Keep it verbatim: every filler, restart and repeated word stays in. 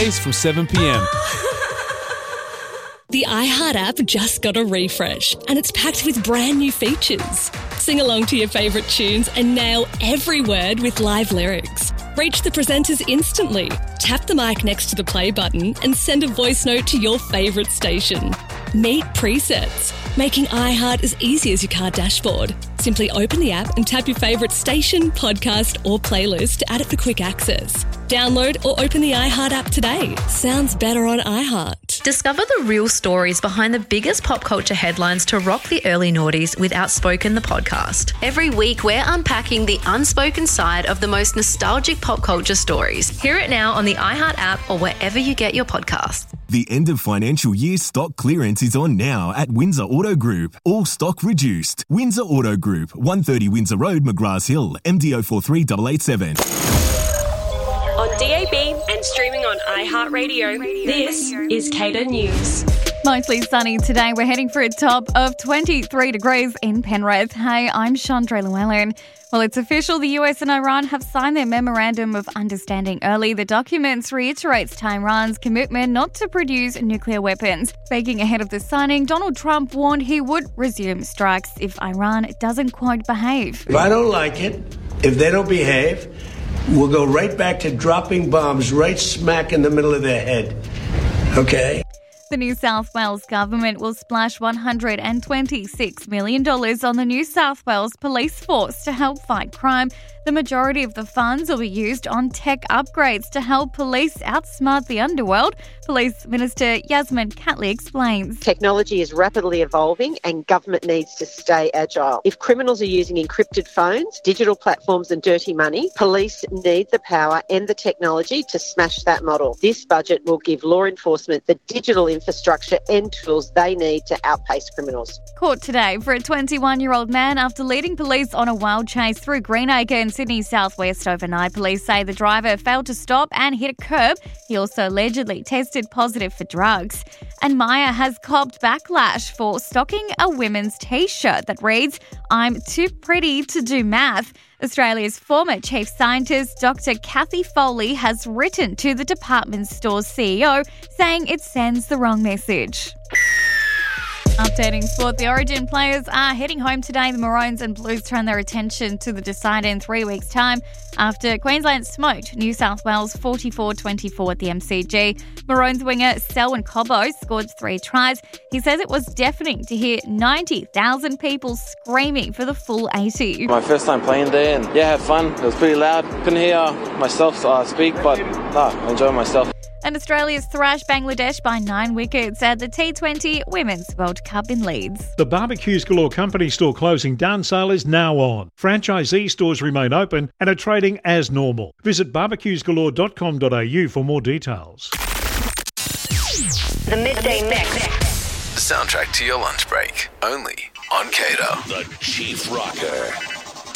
from seven p.m. The iHeart app just got a refresh and it's packed with brand new features. Sing along to your favourite tunes and nail every word with live lyrics. Reach the presenters instantly. Tap the mic next to the play button and send a voice note to your favourite station. Meet presets, making iHeart as easy as your car dashboard. Simply open the app and tap your favourite station, podcast or playlist to add it for quick access. Download or open the iHeart app today. Sounds better on iHeart. Discover the real stories behind the biggest pop culture headlines to rock the early noughties with Outspoken, the podcast. Every week, we're unpacking the unspoken side of the most nostalgic pop culture stories. Hear it now on the iHeart app or wherever you get your podcasts. The end of financial year stock clearance is on now at Windsor Auto Group. All stock reduced. Windsor Auto Group, one thirty Windsor Road, McGrath Hill, M D O four three eight eight seven. On D A B and streaming on iHeartRadio, this is Cater News. Mostly sunny today. We're heading for a top of twenty-three degrees in Penrith. Hey, I'm Chandra Llewellyn. Well, it's official. The U S and Iran have signed their Memorandum of Understanding early. The documents reiterates Tehran's commitment not to produce nuclear weapons. Speaking ahead of the signing, Donald Trump warned he would resume strikes if Iran doesn't, quote, behave. If I don't like it, if they don't behave, we'll go right back to dropping bombs right smack in the middle of their head. Okay? The New South Wales government will splash one hundred twenty-six million dollars on the New South Wales Police Force to help fight crime. The majority of the funds will be used on tech upgrades to help police outsmart the underworld. Police Minister Yasmin Catley explains. Technology is rapidly evolving and government needs to stay agile. If criminals are using encrypted phones, digital platforms and dirty money, police need the power and the technology to smash that model. This budget will give law enforcement the digital infrastructure and tools they need to outpace criminals. Court today for a twenty-one-year-old man after leading police on a wild chase through Greenacre in Sydney southwest overnight. Police say the driver failed to stop and hit a curb. He also allegedly tested positive for drugs. And Maya has copped backlash for stocking a women's T-shirt that reads, "I'm too pretty to do math." Australia's former chief scientist, Doctor Kathy Foley, has written to the department store's C E O saying it sends the wrong message. Updating sport, the Origin players are heading home today. The Maroons and Blues turn their attention to the decider in three weeks' time after Queensland smoked New South Wales forty-four twenty-four at the M C G. Maroons winger Selwyn Cobbo scored three tries. He says it was deafening to hear ninety thousand people screaming for the full eighty. My first time playing there, and yeah, had fun. It was pretty loud. Couldn't hear myself uh, speak, but nah, I enjoyed myself. And Australia's thrashed Bangladesh by nine wickets at the T twenty Women's World Cup in Leeds. The Barbecues Galore Company store closing down sale is now on. Franchisee stores remain open and are trading as normal. Visit barbecues galore dot com dot a u for more details. The Midday Mix. The soundtrack to your lunch break, only on Cater. The Chief Rocker.